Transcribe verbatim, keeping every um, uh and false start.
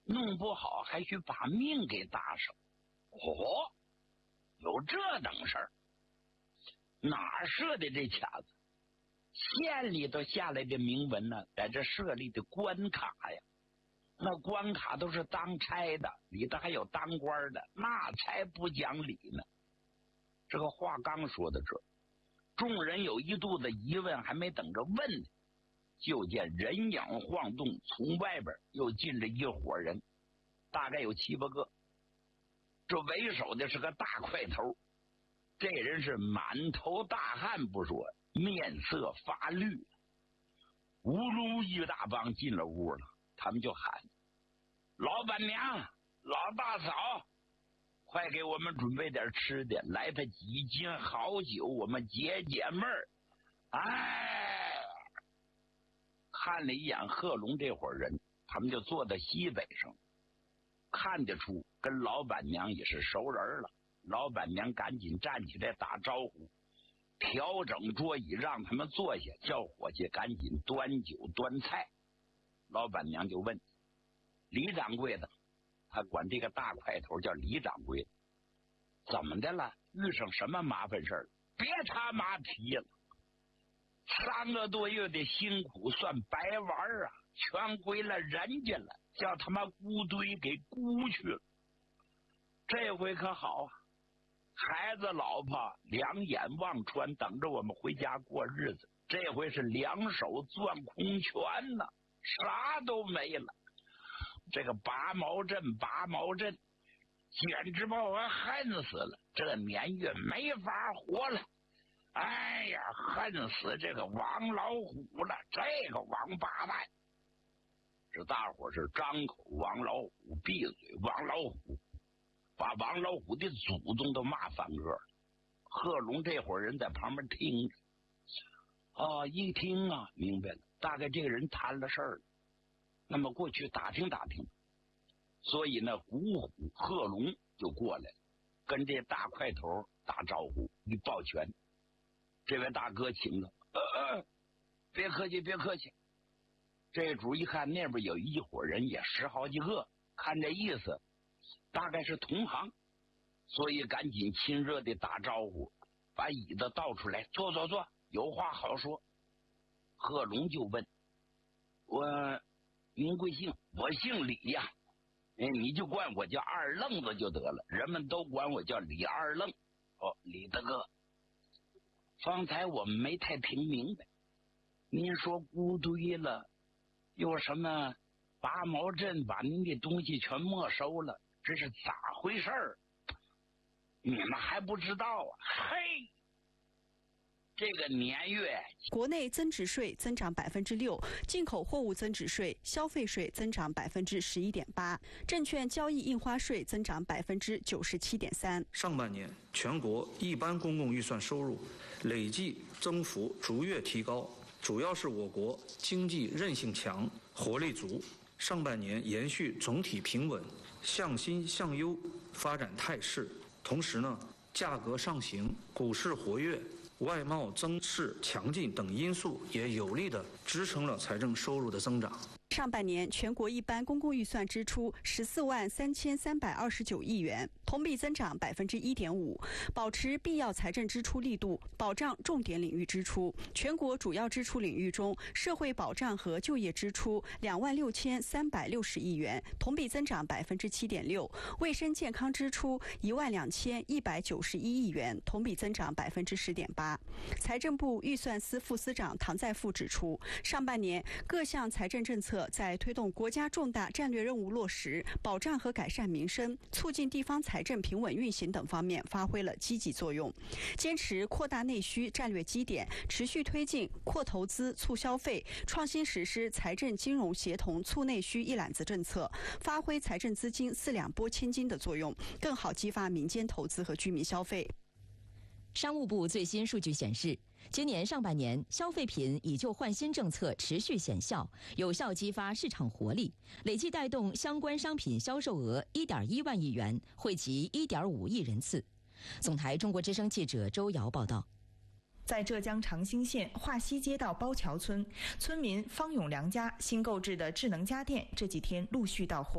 弄不好还需把命给搭上。哦，有这等事儿？哪设的这卡子？县里头下来的明文呢，在这设立的关卡呀，那关卡都是当差的，里头还有当官的，那才不讲理呢。这个话刚说到这，众人有一肚子疑问，还没等着问呢，就见人影晃动，从外边又进了一伙人，大概有七八个。这为首的是个大块头，这人是满头大汗不说，面色发绿，呜噜一大帮进了屋了。他们就喊：老板娘，老大嫂，快给我们准备点吃的，来他几斤好酒，我们解解闷儿。哎，看了一眼贺龙这伙人，他们就坐在西北上，看得出跟老板娘也是熟人了。老板娘赶紧站起来打招呼，调整桌椅让他们坐下，叫伙计赶紧端酒端菜。老板娘就问李掌柜的，他管这个大块头叫李掌柜的，怎么的了？遇上什么麻烦事儿？别他妈提了，三个多月的辛苦算白玩啊，全归了人家了，叫他妈孤堆给孤去了。这回可好啊，孩子老婆两眼望穿，等着我们回家过日子。这回是两手攥空拳呢，啥都没了。这个拔毛阵拔毛阵简直把我恨死了，这年月没法活了。哎呀，恨死这个王老虎了，这个王八蛋。这大伙是张口王老虎，闭嘴王老虎，把王老虎的祖宗都骂翻个了。贺龙这伙人在旁边听着，啊，一听啊，明白了，大概这个人摊了事儿了。那么过去打听打听，所以呢，虎虎贺龙就过来了，跟这大块头打招呼，一抱拳，这位大哥请了，呃呃，别客气别客气。这主一看那边有一伙人，也十好几个，看这意思大概是同行，所以赶紧亲热的打招呼，把椅子倒出来，坐坐坐，有话好说。贺龙就问我，您贵姓？我姓李呀，哎，你就管我叫二愣子就得了，人们都管我叫李二愣。哦，李大哥，方才我们没太听明白，您说孤堆了，有什么拔毛阵把您的东西全没收了，这是咋回事儿？你们还不知道啊？嘿，这个年月， 国内增值税增长百分之六，进口货物增值税、消费税增长百分之十一点八，证券交易印花税增长百分之九十七点三。 上半年全国一般公共预算收入累计增幅逐月提高，主要是我国经济韧性强、活力足。上半年延续总体平稳、向新向优发展态势，同时呢，价格上行、股市活跃、外贸增势强劲等因素也有力地支撑了财政收入的增长。 上半年全国一般公共预算支出十四万三千三百二十九亿元，同比增长百分之一点五，保持必要财政支出力度，保障重点领域支出。全国主要支出领域中，社会保障和就业支出两万六千三百六十亿元，同比增长百分之七点六；卫生健康支出一万两千一百九十一亿元，同比增长百分之十点八。财政部预算司副司长唐在富指出，上半年各项财政政策在推动国家重大战略任务落实、保障和改善民生、促进地方财政平稳运行等方面发挥了积极作用。坚持扩大内需战略基点，持续推进扩投资、促消费，创新实施财政金融协同促内需一揽子政策，发挥财政资金四两拨千斤的作用，更好激发民间投资和居民消费。 商务部最新数据显示，今年上半年消费品以旧换新政策持续显效，有效激发市场活力，累计带动相关商品销售额 一点一万亿元，惠及 一点五亿人次。总台中国之声记者周瑶报道。 在浙江长兴县华西街道包桥村，村民方永良家新购置的智能家电这几天陆续到货。